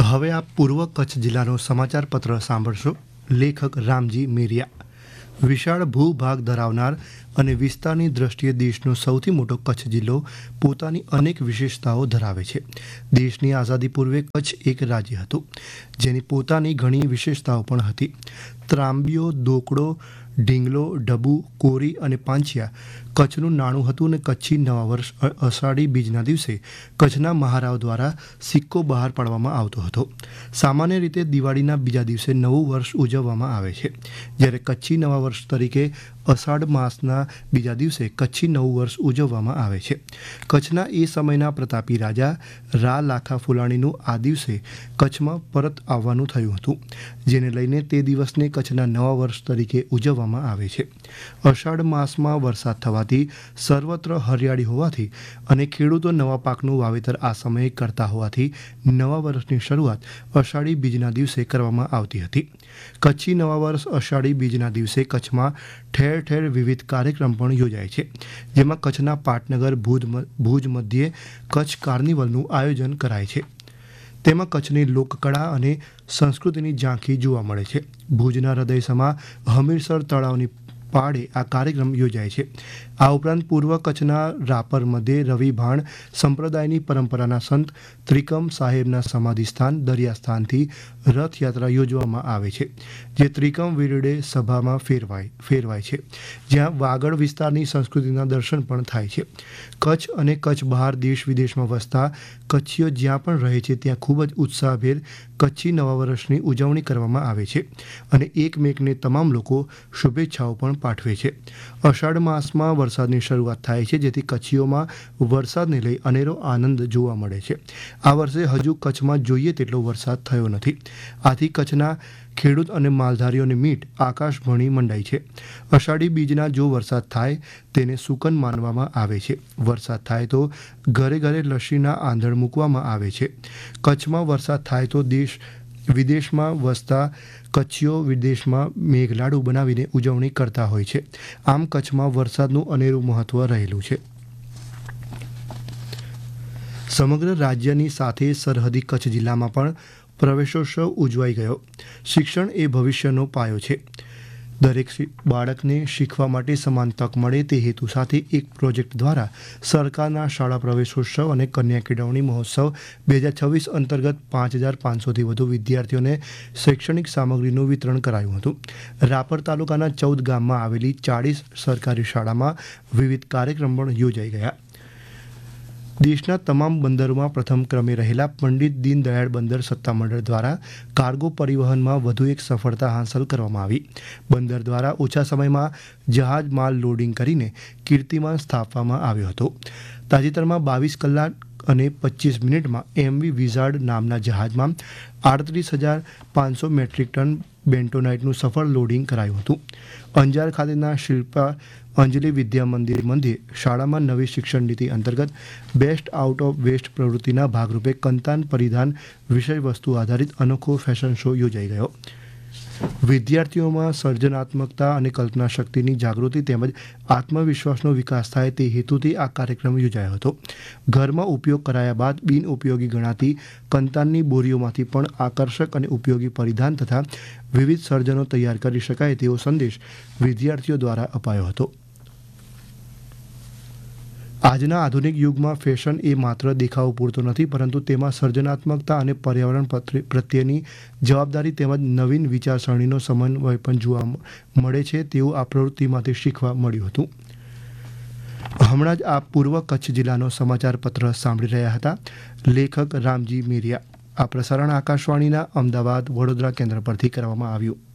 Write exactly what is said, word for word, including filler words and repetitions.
હવે આપ પૂર્વ કચ્છ જિલ્લાનો સમાચાર પત્ર સાંભળશો. લેખક રામજી મેરિયા. વિશાળ ભૂભાગ ધરાવનાર અને વિસ્તારની દ્રષ્ટિએ દેશનો સૌથી મોટો કચ્છ જિલ્લો પોતાની અનેક વિશેષતાઓ ધરાવે છે. દેશની આઝાદી પૂર્વે કચ્છ એક રાજ્ય હતું જેની પોતાની ઘણી વિશેષતાઓ પણ હતી. ત્રાંબીઓ, દોકડો, ઢીંગલો, ઢબુ, કોરી અને પાંચિયા કચ્છનું નાણું હતું અને કચ્છી નવા વર્ષ અષાઢી બીજના દિવસે કચ્છના મહારાવ દ્વારા સિક્કો બહાર પાડવામાં આવતો હતો. સામાન્ય રીતે દિવાળીના બીજા દિવસે નવું વર્ષ ઉજવવામાં આવે છે, જ્યારે કચ્છી નવા વર્ષ તરીકે અષાઢ માસના બીજા દિવસે કચ્છી નવું વર્ષ ઉજવવામાં આવે છે. કચ્છના એ સમયના પ્રતાપી રાજા રા લાખા ફુલાણીનું આ દિવસે કચ્છમાં પરત આવવાનું થયું હતું, જેને લઈને તે દિવસને કચ્છના નવા વર્ષ તરીકે ઉજવવામાં આવે છે. અષાઢ માસમાં વરસાદ થવાથી સર્વત્ર હરિયાળી હોવાથી અને ખેડૂતો નવા પાકનું વાવેતર આ સમયે કરતા હોવાથી નવા વર્ષની શરૂઆત અષાઢી બીજના દિવસે કરવામાં આવતી હતી. કચ્છી નવા વર્ષ અષાઢી બીજના દિવસે કચ્છમાં ઠેર ઠેર વિવિધ કાર્યક્રમ પણ યોજાય છે, જેમાં કચ્છના પાટનગર ભુજ ભુજ મધ્યે કચ્છ કાર્નિવલનું આયોજન કરાય છે. તેમાં કચ્છની લોકકળા અને સંસ્કૃતિની ઝાંખી જોવા મળે છે. ભુજના હૃદયસમા હમીરસર તળાવની પાળે આ કાર્યક્રમ યોજાય છે. આ ઉપરાંત પૂર્વ કચ્છના રાપર મધ્યે રવિ ભાણ સંપ્રદાયની પરંપરાના સંત ત્રિકમ સાહેબના સમાધિ સ્થાન દરિયા સ્થાનથી રથયાત્રા યોજવામાં આવે છે, જે ત્રિકમ વીરડે સભામાં ફેરવાય ફેરવાય છે, જ્યાં વાગડ વિસ્તારની સંસ્કૃતિના દર્શન પણ થાય છે. કચ્છ અને કચ્છ બહાર દેશ વિદેશમાં વસતા કચ્છીઓ જ્યાં પણ રહે છે ત્યાં ખૂબ જ ઉત્સાહભેર કચ્છી નવા વર્ષની ઉજવણી કરવામાં આવે છે અને એકમેકને તમામ લોકો શુભેચ્છાઓ પણ પાઠવે છે. અષાઢ માસમાં વરસાદની શરૂઆત થાય છે, જેથી કચ્છીઓમાં વરસાદને લઈ અનેરો આનંદ જોવા મળે છે. આ વર્ષે હજુ કચ્છમાં જોઈએ તેટલો વરસાદ થયો નથી, આથી કચ્છના ખેડૂત અને માલધારીઓની મીટ આકાશભણી મંડાઈ છે. અષાઢી બીજના જો વરસાદ થાય તેને સુકન માનવામાં આવે છે. વરસાદ થાય તો ઘરે ઘરે લસ્સીના આંધણ મૂકવામાં આવે છે. કચ્છમાં વરસાદ થાય તો દેશ વિદેશમાં વસતા કચ્છીઓ વિદેશમાં મેઘલાડુ બનાવીને ઉજવણી કરતા હોય છે. આમ કચ્છમાં વરસાદનું અનેરું મહત્વ રહેલું છે. સમગ્ર રાજ્યની સાથે સરહદી કચ્છ જિલ્લામાં પણ પ્રવેશોત્સવ ઉજવાઈ ગયો. શિક્ષણ એ ભવિષ્યનો પાયો છે. દરેક બાળકને શીખવા માટે સમાન તક મળે તે હેતુ સાથે એક પ્રોજેક્ટ દ્વારા સરકારના શાળા પ્રવેશોત્સવ અને કન્યા કેળવણી મહોત્સવ બે હજાર છવ્વીસ અંતર્ગત પાંચ હજાર પાંચસોથી વધુ વિદ્યાર્થીઓને શૈક્ષણિક સામગ્રીનું વિતરણ કરાયું હતું. રાપર તાલુકાના ચૌદ ગામમાં આવેલી ચાળીસ સરકારી શાળામાં વિવિધ કાર્યક્રમ પણ યોજાઈ ગયા. દેશના તમામ બંદરોમાં પ્રથમ ક્રમે રહેલા પંડિત દીનદયાળ બંદર સત્તામંડળ દ્વારા કાર્ગો પરિવહનમાં વધુ એક સફળતા હાંસલ કરવામાં આવી. બંદર દ્વારા ઓછા સમયમાં જહાજ માલ લોડિંગ કરીને કીર્તિમાન સ્થાપવામાં આવ્યો હતો. તાજેતરમાં બાવીસ કલાક અને પચીસ મિનિટમાં એમવી વિઝાર્ડ નામના જહાજમાં આડત્રીસ હજાર પાંચસો મેટ્રિક ટન બેન્ટોનાઇટનું સફળ લોડિંગ કરાયું હતું. અંજાર ખાતેના શિલ્પા અંજલિ વિદ્યા મંદિર મધ્યે શાળામાં નવી શિક્ષણ નીતિ અંતર્ગત બેસ્ટ આઉટ ઓફ વેસ્ટ પ્રવૃત્તિના ભાગરૂપે કંતાન પરિધાન વિષય વસ્તુ આધારિત અનોખો ફેશન શો યોજાઈ ગયો. વિદ્યાર્થીઓમાં સર્જનાત્મકતા અને કલ્પના શક્તિની જાગૃતિ તેમજ આત્મવિશ્વાસનો વિકાસ થાય તે હેતુથી આ કાર્યક્રમ યોજાયો હતો. ઘરમાં ઉપયોગ કરાયા બાદ બિનઉપયોગી ગણાતી કંતાનની બોરીઓમાંથી પણ આકર્ષક અને ઉપયોગી પરિધાન તથા વિવિધ સર્જનો તૈયાર કરી શકાય તેવો સંદેશ વિદ્યાર્થીઓ દ્વારા અપાયો હતો. આજના આધુનિક યુગમાં ફેશન એ માત્ર દેખાવો પૂરતો નથી, પરંતુ તેમાં સર્જનાત્મકતા અને પર્યાવરણ પ્રત્યેની જવાબદારી તેમજ નવીન વિચારસરણીનો સમન્વય પણ જોવા મળે છે તેવું આ પ્રવૃત્તિમાંથી શીખવા મળ્યું હતું. હમણાં જ આ પૂર્વ કચ્છ જિલ્લાનો સમાચાર પત્ર સાંભળી રહ્યા હતા. લેખક રામજી મેરિયા. આ પ્રસારણ આકાશવાણીના અમદાવાદ વડોદરા કેન્દ્ર પરથી કરવામાં આવ્યું.